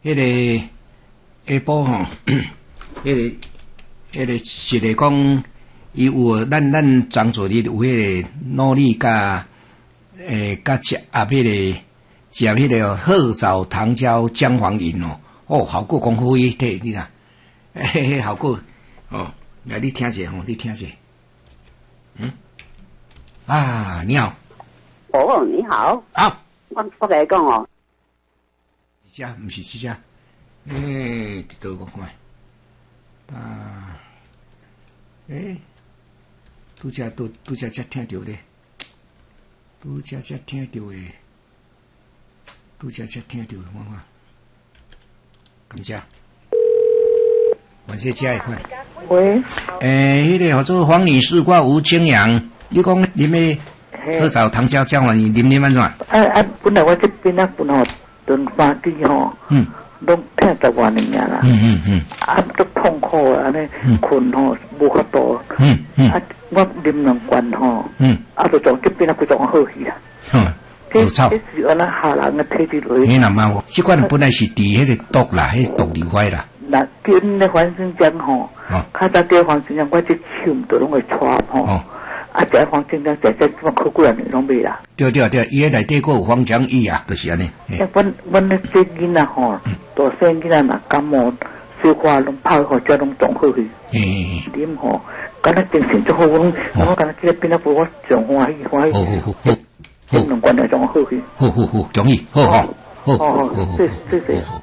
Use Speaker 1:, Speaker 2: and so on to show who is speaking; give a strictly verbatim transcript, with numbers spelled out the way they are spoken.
Speaker 1: 迄个下晡吼，迄个迄个是个讲，伊有咱咱张主任有迄个努力甲诶甲食啊，迄个食迄个褐藻糖胶姜黄饮哦，哦，效果功夫伊摕你啦，嘿嘿，效果哦，来你听者吼，你听者，嗯，啊，你好，
Speaker 2: 哦，你好，
Speaker 1: 好，
Speaker 2: 我我甲你讲哦，
Speaker 1: 这毋是这只，诶，伫倒我看，啊，诶，拄则拄拄则才听着咧，拄则才听着诶，拄则才听着，我看，感谢，我这加一款。
Speaker 3: 喂，
Speaker 1: 诶，迄、那个叫做黄女士，我吴清阳，你讲啉诶褐藻糖胶姜黄饮，啉啉安怎？
Speaker 3: 啊啊，本来我这边啊，本来炖花鸡吼，嗯，拢听十多年啦，
Speaker 1: 嗯嗯嗯，
Speaker 3: 啊，都痛苦啊，安尼困吼无法度，
Speaker 1: 嗯嗯，
Speaker 3: 啊，我啉两罐吼，嗯，啊，就从这边啊，就从好去啦，
Speaker 1: 嗯，
Speaker 3: 这这是安尼下人的体质落。
Speaker 1: 你那嘛，这款本来是治迄个毒啦，迄毒瘤块啦。
Speaker 3: 那跟那黄生姜吼，较早对黄生姜，我这手都拢会搓吼。啊，这黄生姜在在这么苦几啊年拢袂啦。
Speaker 1: 对对对，伊迄内底个有黄姜液啊，就是安尼。
Speaker 3: 像阮阮那这囡仔吼，大细囡仔嘛感冒、小花拢泡好，这拢总好去。啉吼，敢若精神足好，我我敢若这边啊，不我上欢喜欢喜。好好好，饮两罐来总好去。
Speaker 1: 好好好，中意，好好好好好，
Speaker 3: 谢谢谢谢。